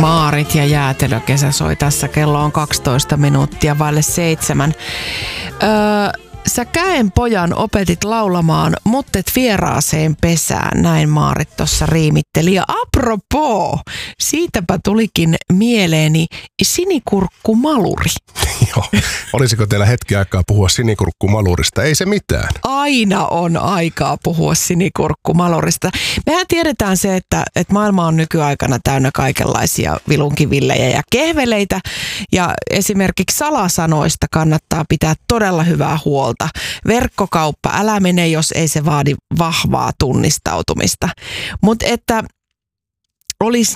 Maarit ja jäätelökesä soi tässä. Kello on 12 minuuttia vaille 7. Sä käenpojan opetit laulamaan Muttet vieraaseen pesään, näin Maarit tuossa riimitteli. Ja apropos, siitäpä tulikin mieleeni sinikurkkumaluri. Joo, olisiko teillä hetki aikaa puhua sinikurkkumalurista? Ei se mitään. Aina on aikaa puhua sinikurkkumalurista. Mehän tiedetään se, että maailma on nykyaikana täynnä kaikenlaisia vilunkivillejä ja kehveleitä. Ja esimerkiksi salasanoista kannattaa pitää todella hyvää huolta. Verkkokauppa, älä mene, jos ei se vaadi vahvaa tunnistautumista. Mutta että olisi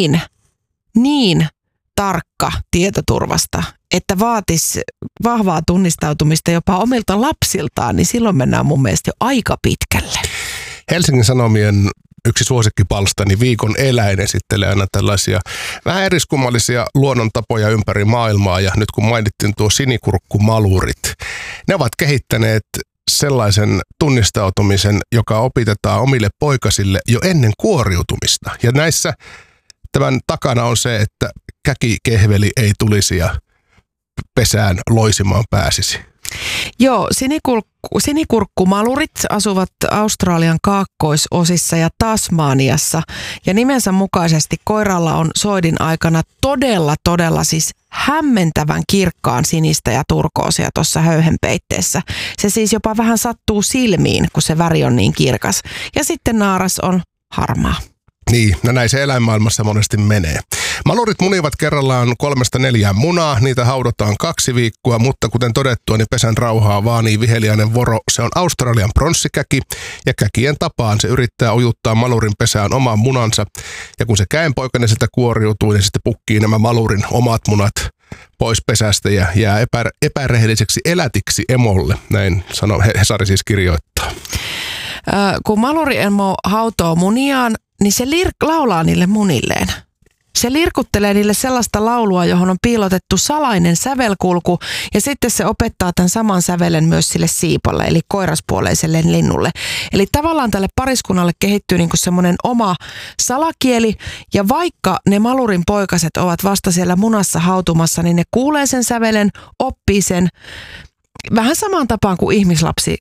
niin tarkka tietoturvasta, että vaatisi vahvaa tunnistautumista jopa omilta lapsiltaan, niin silloin mennään mun mielestä jo aika pitkälle. Helsingin Sanomien yksi suosikkipalstani Viikon eläin esittelee aina tällaisia vähän eriskummallisia luonnontapoja ympäri maailmaa. Ja nyt kun mainittiin tuo sinikurkkumalurit, ne ovat kehittäneet sellaisen tunnistautumisen, joka opitetaan omille poikasille jo ennen kuoriutumista. Ja näissä tämän takana on se, että käkikehveli ei tulisi ja pesään loisimaan pääsisi. Joo, sinikurkkumalurit asuvat Australian kaakkoisosissa ja Tasmaniassa. Ja nimensä mukaisesti koiralla on soidin aikana todella siis hämmentävän kirkkaan sinistä ja turkoosia tuossa höyhenpeitteessä. Se siis jopa vähän sattuu silmiin, kun se väri on niin kirkas. Ja sitten naaras on harmaa. Niin, no näin se eläinmaailmassa monesti menee. Malurit munivat kerrallaan 3-4 munaa, niitä haudotaan 2 viikkoa, mutta kuten todettua, niin pesän rauhaa vaanii viheliäinen voro. Se on Australian pronssikäki ja käkien tapaan se yrittää ujuttaa malurin pesään oman munansa. Ja kun se käenpoikainen sieltä kuoriutuu, niin sitten pukkii nämä malurin omat munat pois pesästä ja jää epärehelliseksi elätiksi emolle. Näin Hesari siis kirjoittaa. Kun maluri-emo hautoo muniaan, niin se laulaa niille munilleen. Se lirkuttelee niille sellaista laulua, johon on piilotettu salainen sävelkulku, ja sitten se opettaa tämän saman sävelen myös sille siipolle, eli koiraspuoleiselle linnulle. Eli tavallaan tälle pariskunnalle kehittyy niin kuin semmoinen oma salakieli, ja vaikka ne malurin poikaset ovat vasta siellä munassa hautumassa, niin ne kuulee sen sävelen, oppii sen, vähän samaan tapaan kuin ihmislapsi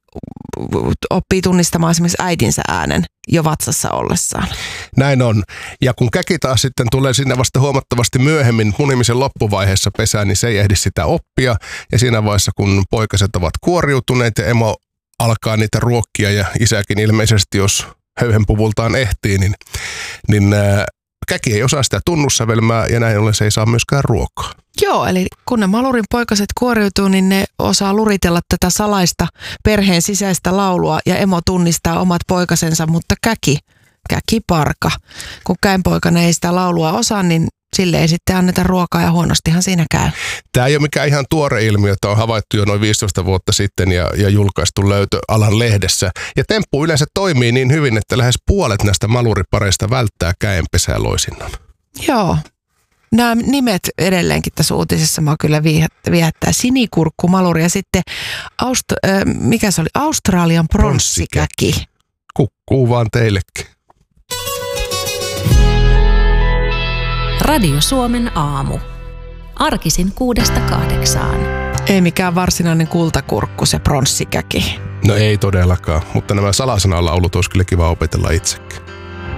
oppii tunnistamaan esimerkiksi äitinsä äänen jo vatsassa ollessaan. Näin on. Ja kun käki taas sitten tulee sinne vasta huomattavasti myöhemmin munimisen loppuvaiheessa pesään, niin se ei ehdi sitä oppia. Ja siinä vaiheessa, kun poikaset ovat kuoriutuneet ja emo alkaa niitä ruokkia ja isäkin ilmeisesti, jos höyhenpuvultaan ehtii, niin käki ei osaa sitä tunnussävelmää ja näin ollen se ei saa myöskään ruokaa. Joo, eli kun ne malurin poikaset kuoriutuu, niin ne osaa luritella tätä salaista perheen sisäistä laulua ja emo tunnistaa omat poikasensa, mutta käki parka. Kun käenpoikana ei sitä laulua osaa, niin sille ei sitten anneta ruokaa ja huonostihan siinä käy. Tämä ei ole mikään ihan tuore ilmiö, että on havaittu jo noin 15 vuotta sitten ja julkaistu löytö alan lehdessä. Ja temppu yleensä toimii niin hyvin, että lähes puolet näistä maluripareista välttää käenpesää loisinnan. Joo. Nämä nimet edelleenkin tässä uutisessa mä kyllä viehättää. Sinikurkkumaluri ja sitten mikä se oli? Australian pronssikäki. Kukkuu vaan teillekin. Radio Suomen aamu. Arkisin 6-8. Ei mikään varsinainen kultakurkku se pronssikäki. No ei todellakaan, mutta nämä salasanalaulut olisi kyllä kiva opetella itsekin.